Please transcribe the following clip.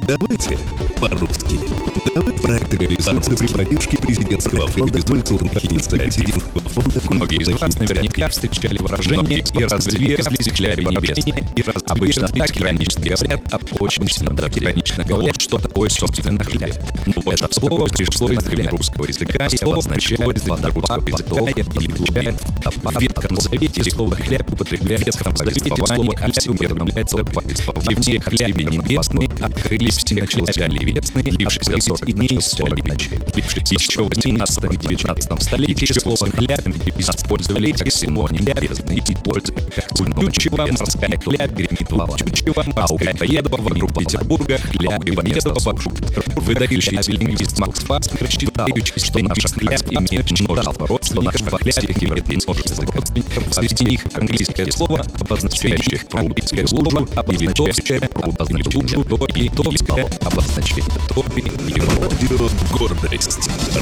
Давайте по-русски. Давайте проект реализации при поддержке президентского фонда культурных инициатив, фонда Многие из вас наверняка встречали выражение «и разлезли хляби небесные». И обычно так иронически говорят, а очень сильно так иронично говорят, что такое собственно хляб. Но это слово пришло из древнерусского языка, и слово означает древнерусского языка или хляб. В Ветхом Завете слово «хляб» употребляется в повествовании о всемирном повествовании. В тех хлябе небесные открылись все хляби небесные, лившись 40 дней с соли ночи. Еще в 18-19 столетии слово «хляб» использовали как синоним «бездны» и пользовали как Чучева, морская хляб, гремитова, Чучева, морская поедова вокруг Петербурга, хляб и поедова вокруг Петербурга. Выдающийся лингвист Макс Фастер считает, что наша хляб имеет множество родственников во хлябе и имеет множество родственников. Среди них английское слово, обозначающее рубинское службу, обозначающее рубинскую службу, и литовское, обозначающее гордость.